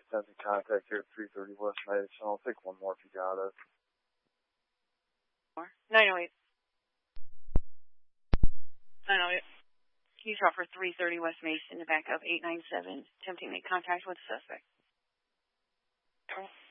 attempting contact here at 330 West Mason. I'll take one more if you got it. 908. 908. Can you drop for 330 West Mason to back up 897, attempting to make contact with the suspect?